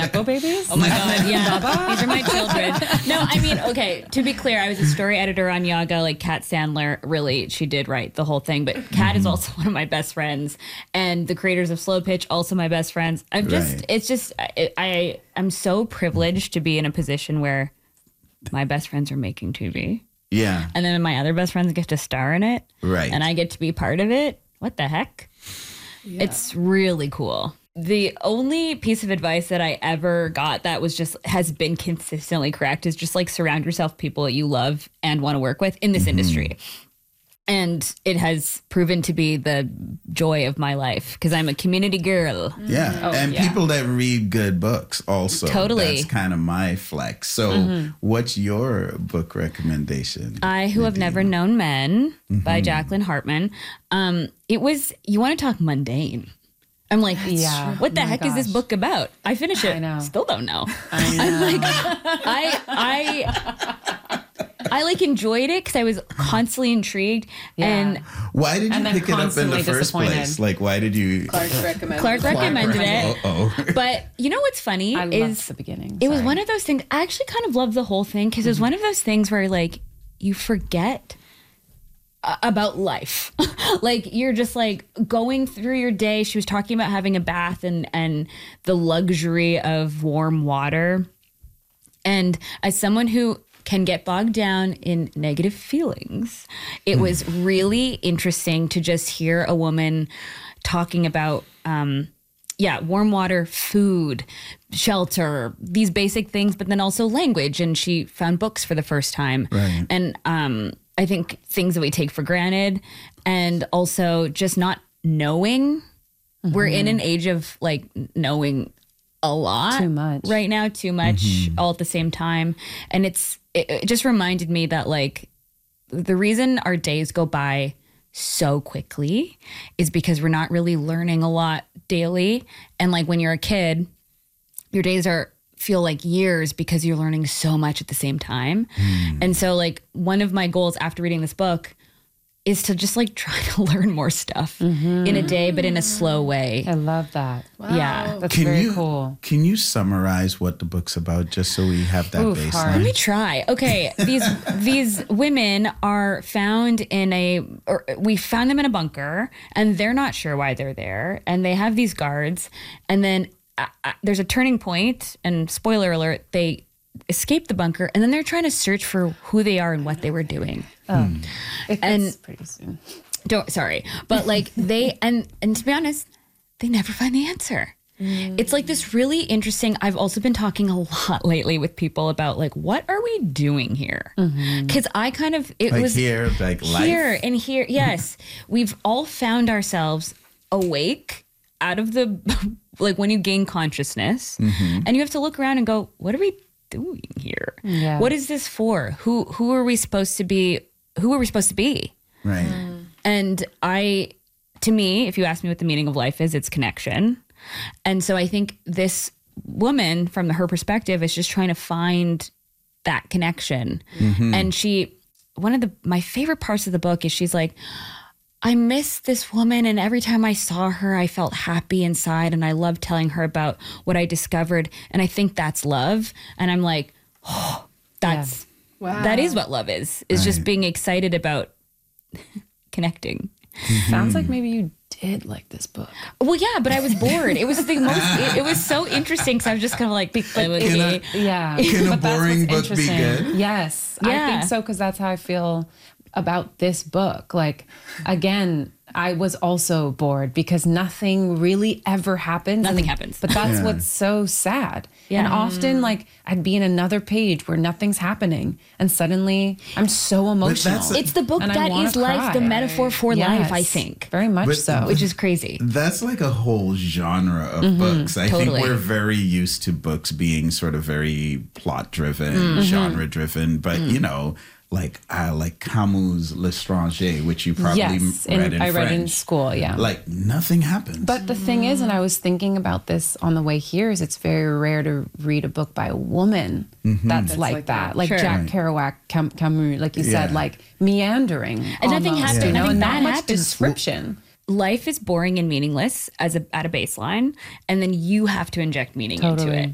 Nepo babies? Oh my God, yeah. These are my children. No, I mean, okay, to be clear, I was a story editor on Yaga. Like, Kat Sandler, really, she did write the whole thing. But Kat is also one of my best friends. And the creators of Slow Pitch, also my best friends. I'm so privileged to be in a position where my best friends are making TV. Yeah. And then my other best friends get to star in it. Right. And I get to be part of it. What the heck? Yeah. It's really cool. The only piece of advice that I ever got that has been consistently correct is just like surround yourself with people that you love and want to work with in this industry. And it has proven to be the joy of my life because I'm a community girl. Yeah. People that read good books also. Totally. That's kind of my flex. So what's your book recommendation? I Who Have Never Known Men by Jacqueline Hartman. It was, you want to talk mundane. I'm like, what the heck is this book about? I finish it. I know. Still don't know. I know. I'm like, I like enjoyed it because I was constantly intrigued. Yeah. And why did you pick it up in the first place? Like, why did you? Clark recommended it. But you know what's funny is the beginning. It was one of those things. I actually kind of love the whole thing because it was one of those things where like you forget about life. Like you're just like going through your day. She was talking about having a bath and the luxury of warm water. And as someone who can get bogged down in negative feelings, it was really interesting to just hear a woman talking about warm water, food, shelter, these basic things, but then also language. And she found books for the first time. Right. And I think things that we take for granted and also just not knowing. We're in an age of like knowing a lot. Too much. Right now, too much all at the same time. And it just reminded me that like the reason our days go by so quickly is because we're not really learning a lot daily. And like when you're a kid, your days feel like years because you're learning so much at the same time. And so like one of my goals after reading this book is to just like try to learn more stuff in a day, but in a slow way. I love that. Wow. Yeah. That's very cool. Can you summarize what the book's about just so we have that baseline? Let me try. Okay. These women are found we found them in a bunker and they're not sure why they're there. And they have these guards and then there's a turning point and spoiler alert, they escape the bunker and then they're trying to search for who they are and what they were doing. It's pretty soon. But like they and to be honest, they never find the answer. It's like this really interesting. I've also been talking a lot lately with people about like what are we doing here? Because I kind of here, like here life. and here. Yes, we've all found ourselves awake out of the like when you gain consciousness, and you have to look around and go, what are we doing here? Yeah. What is this for? Who are we supposed to be? Who are we supposed to be? Right. And to me, if you ask me what the meaning of life is, it's connection. And so I think this woman, from her perspective, is just trying to find that connection. And one of my favorite parts of the book is she's like, I miss this woman, and every time I saw her, I felt happy inside, and I loved telling her about what I discovered, and I think that's love. And I'm like, that is what love is just being excited about connecting. Sounds like maybe you did like this book. Well, yeah, but I was bored. It was the most. It was so interesting because I was just kind of like, Can a boring book be good? Yes, I think so because that's how I feel about this book. Like, again, I was also bored because nothing really ever happens. Nothing happens. But that's what's so sad. Yeah. And often, like, I'd be in another page where nothing's happening, and suddenly I'm so emotional. It's the book that is life, the metaphor for life, I think. Very much so. Which is crazy. That's like a whole genre of books. I think we're very used to books being sort of very plot-driven, genre-driven, but, you know, like Camus' L'Étranger, which you probably read in French. I read in school, yeah. Like nothing happens. But the thing is, and I was thinking about this on the way here, is it's very rare to read a book by a woman that's like that. Like Jack Kerouac, Camus, like you said, like meandering. And nothing happens. You know, nothing and bad not much happens. description. Life is boring and meaningless at a baseline, and then you have to inject meaning into it.